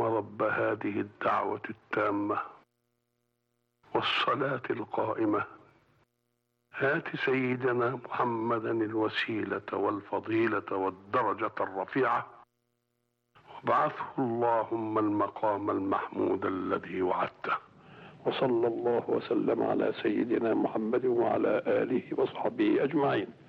رب هذه الدعوة التامة والصلاة القائمة آت سيدنا محمدا الوسيلة والفضيلة والدرجة الرفيعة وابعثه اللهم المقام المحمود الذي وعدته. وصلى الله وسلم على سيدنا محمد وعلى آله وصحبه أجمعين.